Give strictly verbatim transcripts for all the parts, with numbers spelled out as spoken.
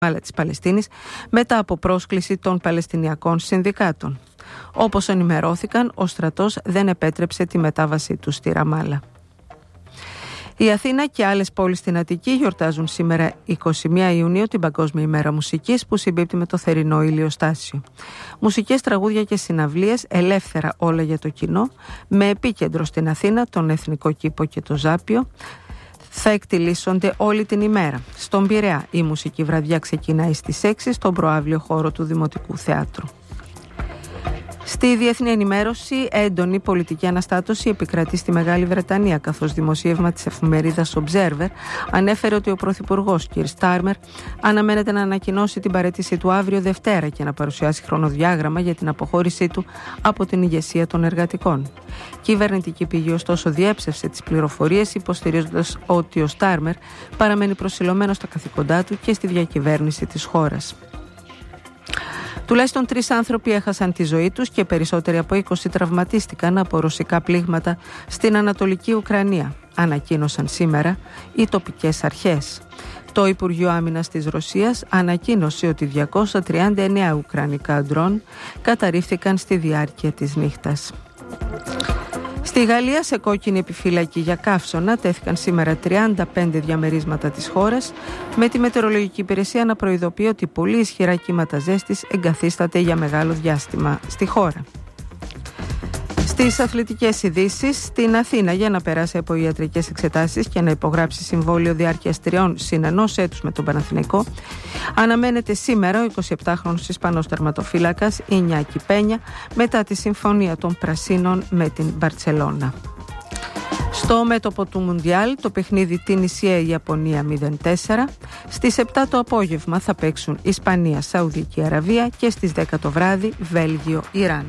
της Παλαιστίνης μετά από πρόσκληση των Παλαιστινιακών Συνδικάτων. Όπως ενημερώθηκαν, ο στρατός δεν επέτρεψε τη μετάβασή τους στη Ραμάλα. Η Αθήνα και άλλες πόλεις στην Αττική γιορτάζουν σήμερα εικοστή πρώτη Ιουνίου την Παγκόσμια ημέρα μουσικής που συμπίπτει με το θερινό ηλιοστάσιο. Μουσικές, τραγούδια και συναυλίες ελεύθερα όλα για το κοινό, με επίκεντρο στην Αθήνα τον Εθνικό Κήπο και το Ζάπιο, θα εκτιλήσονται όλη την ημέρα. Στον Πειραιά η μουσική βραδιά ξεκινάει στις έξι στον προαύλιο χώρο του Δημοτικού Θεάτρου. Στη διεθνή ενημέρωση, έντονη πολιτική αναστάτωση επικρατεί στη Μεγάλη Βρετανία, καθώς δημοσίευμα της εφημερίδας Observer ανέφερε ότι ο Πρωθυπουργός Κιρ Στάρμερ αναμένεται να ανακοινώσει την παραίτησή του αύριο Δευτέρα και να παρουσιάσει χρονοδιάγραμμα για την αποχώρησή του από την ηγεσία των εργατικών. Κυβερνητική πηγή ωστόσο διέψευσε τις πληροφορίες, υποστηρίζοντας ότι ο Στάρμερ παραμένει προσιλωμένος στα καθήκοντά του και στη διακυβέρνηση της χώρας. Τουλάχιστον τρεις άνθρωποι έχασαν τη ζωή τους και περισσότεροι από είκοσι τραυματίστηκαν από ρωσικά πλήγματα στην Ανατολική Ουκρανία, ανακοίνωσαν σήμερα οι τοπικές αρχές. Το Υπουργείο Άμυνας της Ρωσίας ανακοίνωσε ότι διακόσια τριάντα εννέα ουκρανικά ντρόν καταρρίφθηκαν στη διάρκεια της νύχτας. Στη Γαλλία, σε κόκκινη επιφύλακη για καύσωνα, τέθηκαν σήμερα τριάντα πέντε διαμερίσματα της χώρας, με τη μετεωρολογική υπηρεσία να προειδοποιεί ότι πολύ ισχυρά κύματα ζέστης εγκαθίσταται για μεγάλο διάστημα στη χώρα. Στις αθλητικές ειδήσεις, στην Αθήνα, για να περάσει από ιατρικές εξετάσεις και να υπογράψει συμβόλαιο διάρκειας τριών συν ενός έτους με τον Παναθηναϊκό, αναμένεται σήμερα ο εικοσιεπτάχρονος Ισπανός τερματοφύλακας Ινιάκη Πένια μετά τη συμφωνία των Πρασίνων με την Μπαρτσελώνα. Στο μέτωπο του Μουντιάλ, το παιχνίδι Τινησία-Ιαπωνία μηδέν τέσσερα. Στις επτά το απόγευμα θα παίξουν Ισπανία-Σαουδική Αραβία και στις δέκα το βράδυ Βέλγιο-Ιράν.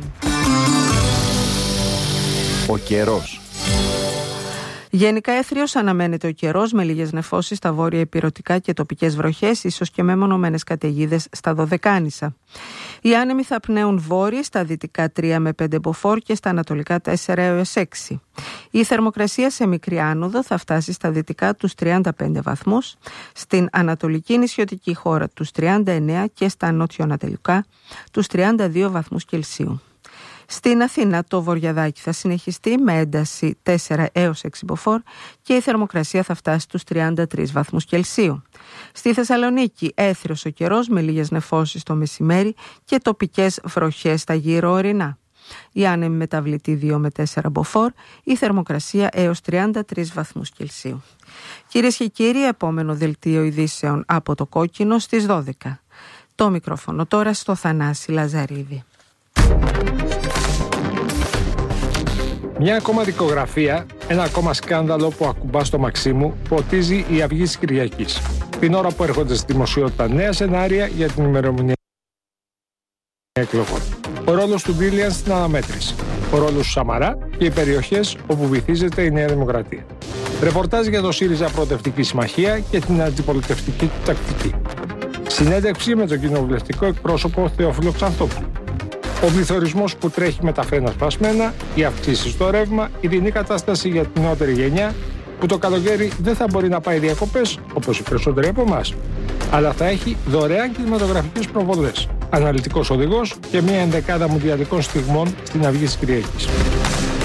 Ο καιρός. Γενικά έθριος αναμένεται ο καιρός, με λίγες νεφώσεις στα βόρεια ηπειρωτικά και τοπικές βροχές, ίσως και με μονομένες καταιγίδες στα Δωδεκάνησα. Οι άνεμοι θα πνέουν βόρειοι, στα δυτικά τρία με πέντε μποφόρ και στα ανατολικά τέσσερα έως έξι. Η θερμοκρασία σε μικρή άνοδο θα φτάσει στα δυτικά τους τριάντα πέντε βαθμούς, στην ανατολική νησιωτική χώρα τους τριάντα εννέα και στα νότιο-ανατολικά τους τριάντα δύο βαθμούς Κελσίου. Στην Αθήνα το βορειαδάκι θα συνεχιστεί με ένταση τέσσερα έως έξι μποφόρ και η θερμοκρασία θα φτάσει στους τριάντα τρεις βαθμούς Κελσίου. Στη Θεσσαλονίκη έθριος ο καιρός με λίγες νεφώσεις το μεσημέρι και τοπικές βροχές στα γύρω ορεινά. Η άνεμη μεταβλητή δύο με τέσσερα μποφόρ, η θερμοκρασία έως τριάντα τρεις βαθμούς Κελσίου. Κυρίες και κύριοι, επόμενο δελτίο ειδήσεων από το Κόκκινο στις δώδεκα. Το μικρόφωνο τώρα στο Θανάση Λαζαρίδη. Μια ακόμα δικογραφία, ένα ακόμα σκάνδαλο που ακουμπά στο μαξί μου, ποτίζει η Αυγή της Κυριακής. Την ώρα που έρχονται στη δημοσιότητα νέα σενάρια για την ημερομηνία εκλογών. Ο ρόλος του Ντίλιαν στην αναμέτρηση. Ο ρόλος του Σαμαρά και οι περιοχές όπου βυθίζεται η Νέα Δημοκρατία. Ρεπορτάζ για το ΣΥΡΙΖΑ Προοδευτική Συμμαχία και την αντιπολιτευτική του τακτική. Συνέντευξη με τον κοινοβουλευτικό εκπρόσωπο Θεόφιλο Ξανθόπουλο. Ο πληθωρισμός που τρέχει με τα φρένα σπασμένα, οι αυξήσεις στο ρεύμα, η δινή κατάσταση για την νεότερη γενιά, που το καλοκαίρι δεν θα μπορεί να πάει διακοπές, όπως οι περισσότεροι από εμάς, αλλά θα έχει δωρεάν κινηματογραφικές προβολές, αναλυτικός οδηγός και μια ενδεκάδα μουντιαλικών στιγμών στην Αυγή της Κυριακής.